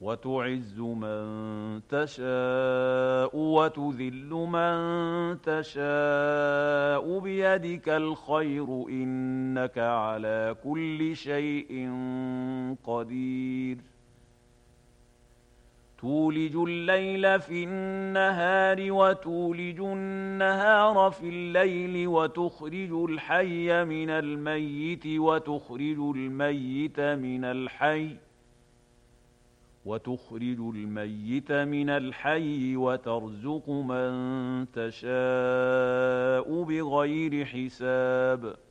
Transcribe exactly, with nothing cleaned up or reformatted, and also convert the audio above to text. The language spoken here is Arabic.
وتعز من تشاء وتذل من تشاء بيدك الخير إنك على كل شيء قدير تولج الليل في النهار وتولج النهار في الليل وتخرج الحي من الميت وتخرج الميت من الحي وتخرج الميت من الحي وترزق من تشاء بغير حساب